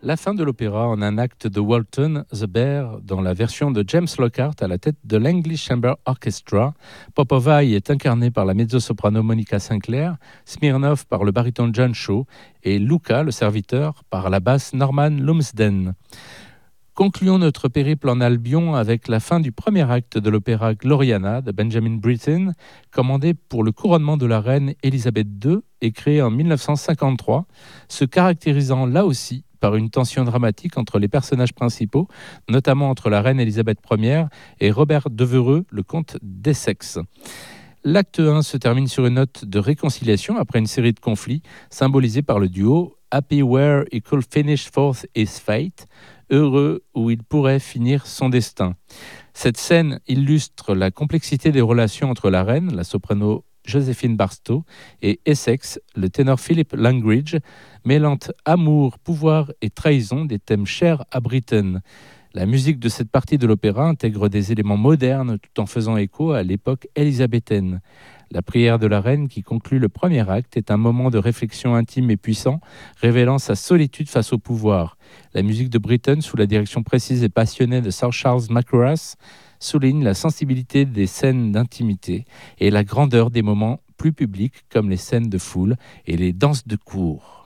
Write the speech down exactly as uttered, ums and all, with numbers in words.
La fin de l'opéra en un acte de Walton, The Bear, dans la version de James Lockhart à la tête de l'English Chamber Orchestra. Popovaï est incarné par la mezzo-soprano Monica Sinclair, Smirnov par le baryton John Shaw et Luca, le serviteur, par la basse Norman Lumsden. Concluons notre périple en Albion avec la fin du premier acte de l'opéra Gloriana de Benjamin Britten, commandé pour le couronnement de la reine Élisabeth deux et créé en dix-neuf cent cinquante-trois, se caractérisant là aussi par une tension dramatique entre les personnages principaux, notamment entre la reine Élisabeth première et Robert Devereux, le comte d'Essex. L'acte un se termine sur une note de réconciliation après une série de conflits, symbolisée par le duo « Happy where he could finish forth his fate », heureux où il pourrait finir son destin. Cette scène illustre la complexité des relations entre la reine, la soprano Joséphine Barstow, et Essex, le ténor Philip Langridge, mêlant amour, pouvoir et trahison, des thèmes chers à Britten. La musique de cette partie de l'opéra intègre des éléments modernes tout en faisant écho à l'époque élisabéthaine. La prière de la reine qui conclut le premier acte est un moment de réflexion intime et puissant, révélant sa solitude face au pouvoir. La musique de Britten, sous la direction précise et passionnée de Sir Charles Mackerras, souligne la sensibilité des scènes d'intimité et la grandeur des moments plus publics comme les scènes de foule et les danses de cour.